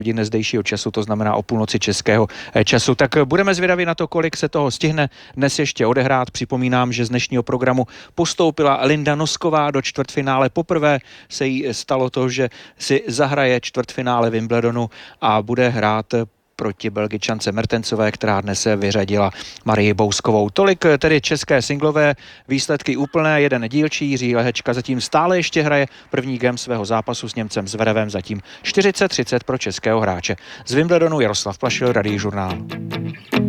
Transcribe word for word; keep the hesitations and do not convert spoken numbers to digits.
hodin zdejšího času, to znamená o půlnoci českého času. Tak budeme zvědaví na to, kolik se toho stihne dnes ještě odehrát. Připomínám, že z dnešního programu postoupila Linda Nosková do čtvrtfinále. Poprvé se jí stalo to, že si zahraje čtvrtfinále Wimbledonu a bude hrát proti Belgičance Mertensové, která dnes vyřadila Marii Bouskovou. Tolik tedy české singlové výsledky úplné, jeden dílčí. Jiří Lehečka zatím stále ještě hraje první game svého zápasu s Němcem Zverevem, zatím čtyřicet třicet pro českého hráče. Z Wimbledonu Jaroslav Plašil, Radý žurnál.